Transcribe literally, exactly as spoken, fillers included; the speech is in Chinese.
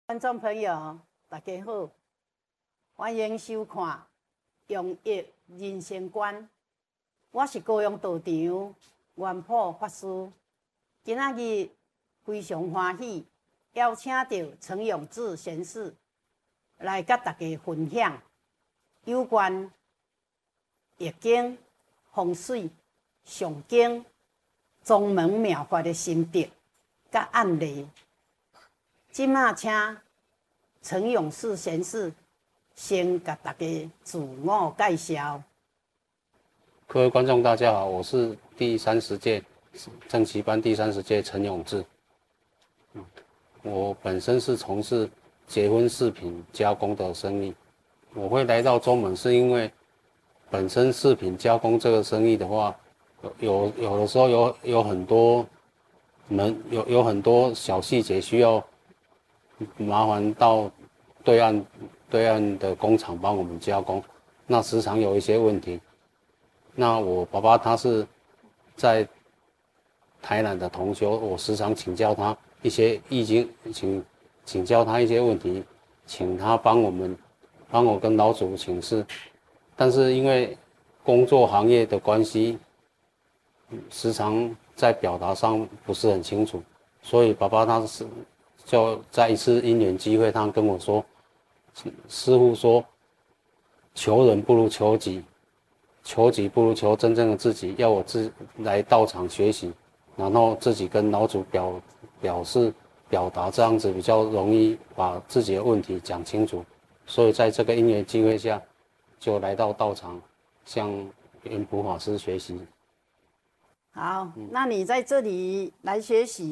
观众朋友，大家好，欢迎收看《用益人生观》。我是高雄道场元普法师。今仔日非常欢喜，邀请到陈永志贤士来甲大家分享有关易经、风水、上经、宗门妙法的心得甲案例。即马请陈永士贤士先甲大家自我介绍。 各位观众，大家好，我是第三十届正期班第三十届陈永志。嗯，我本身是从事结婚饰品加工的生意。我会来到中门，是因为本身饰品加工这个生意的话，有有有的时候有有很多门有有很多小细节需要麻烦到对岸对岸的工厂帮我们加工，那时常有一些问题。那我爸爸他是在台南的同修，我时常请教他一些易经，请请教他一些问题，请他帮我们帮我跟老祖请示。但是因为工作行业的关系，时常在表达上不是很清楚，所以爸爸他是就在一次因缘机会，他跟我说，师父说，求人不如求己。求己不如求真正的自己，要我自来道场学习，然后自己跟老祖表表示表达，这样子比较容易把自己的问题讲清楚。所以在这个因缘机会下，就来到道场向圆普法师学习。 好，嗯、那你在这里来学习，